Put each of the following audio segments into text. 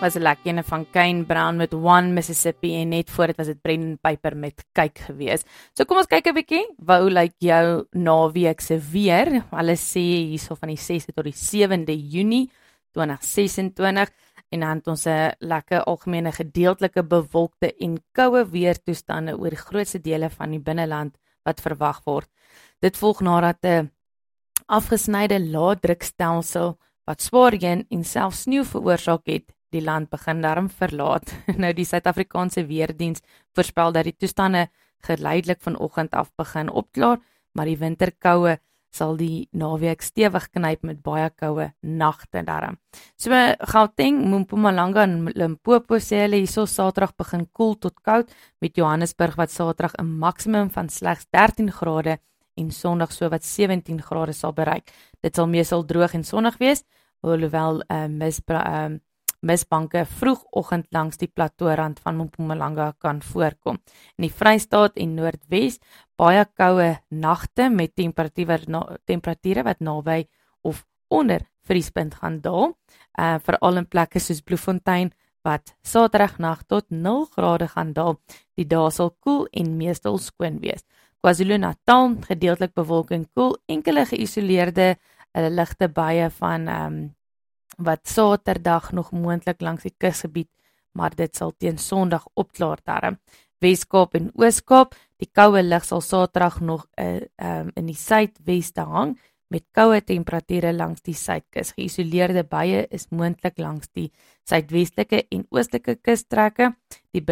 was 'n lekker ene van Kane Brown met One Mississippi en net voor dit was dit Brendan Piper met Kyk gewees. So kom ons kyk 'n bietjie, hoe lyk jou naweek se weer? Hulle sê hierso van die 6de tot die 7de Junie 2026 en dan het ons 'n lekker algemene gedeeltelike bewolkte en koue weertoestande oor die grootste dele van die binneland wat verwag word. Dit volg nadat 'n afgesnyde lae-drukstelsel wat swaar reën en selfs sneeu veroorsaak het, die land begin daarom verlaat. Nou die Suid-Afrikaanse Weerdiens voorspel dat die toestande geleidelik vanoggend af begin opklaar, maar die winterkoue sal die naweek stewig knyp met baie koue nagte daarom. So Gauteng, Mpumalanga en Limpopo sê hulle hierso Saterdag begin koel tot koud met Johannesburg wat Saterdag 'n maksimum van slegs 13 grade en Sondag so wat 17 grade sal bereik. Dit sal meestal droog en sonnig wees, hoewel misbanke vroegoggend langs die plateaurand van Mpumalanga kan voorkom. In die Vrystaat en Noordwes baie koue nagte met temperature wat naby of onder vriespunt gaan daal, veral in plekke soos Bloemfontein wat Saterdagnag tot 0 grade gaan daal. Die dae sal koel en meestal skoon wees. KwaZulu-Natal gedeeltelik bewolking koel, enkele geïsoleerde ligte buie van wat Saterdag nog moontlik langs die kusgebied, maar dit sal teen Sondag opklaar darm. Wes-Kaap en Oos-Kaap, die koue lug sal Saterdag nog in die suidweste hang met koue temperature langs die suidkus. Geïsoleerde buie is moontlik langs die suidwestelike en oostelike kustrekke. Die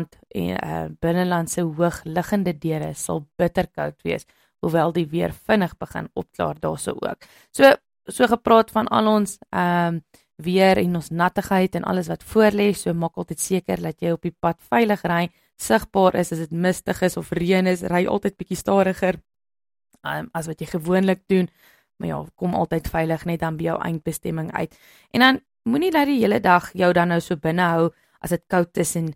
binnelandse hoogliggende dele sal bitterkoud wees, hoewel die weer vinnig begin opklaar daarso ook. So gepraat van al ons weer en ons nattigheid en alles wat voorlê, so maak altyd seker dat jy op die pad veilig ry, sigbaar is as dit mistig is of reën is, ry altyd bietjie stadiger as wat jy gewoonlik doen, maar ja, kom altyd veilig net dan by jou eindbestemming uit. En dan moenie dat die hele dag jou dan nou so binne hou as dit koud is en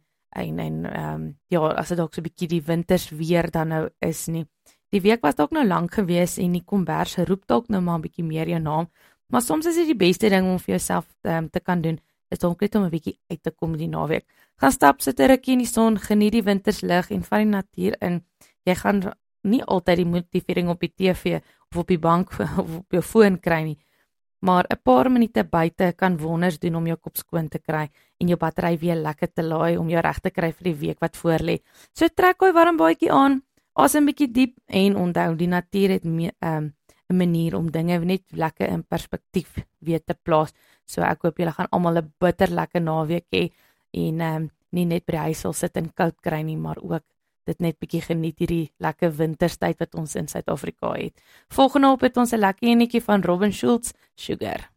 as dit dalk so bietjie die winters weer dan nou is nie. Die week was dalk nou lank gewees en die kombers roep dalk nou maar 'n bietjie meer jou naam, maar soms is dit die beste ding om vir jouself te kan doen, is dalk net om 'n bietjie uit te kom die naweek. Gaan stap, sit 'n rukkie in die son, geniet die winterslig en van die natuur in. Jy gaan nie altyd die motivering op die TV of op die bank of op jou foon kry nie, maar 'n paar minute buite kan wonders doen om jou kop skoon te kry en jou battery weer lekker te laai om jou reg te kry vir die week wat voorlê. So trek jou warm baadjie aan, asem bietjie diep en onthou die natuur het 'n manier om dinge net lekker in perspektief weer te plaas. So ek hoop julle gaan almal 'n bitter lekker naweek hê en nie net by die huis sal sit en koud kry nie, maar ook dit net bietjie geniet hierdie lekker winterstyd wat ons in Suid-Afrika het. Volgende op het ons 'n lekker enetjie van Robin Schulz, Sugar.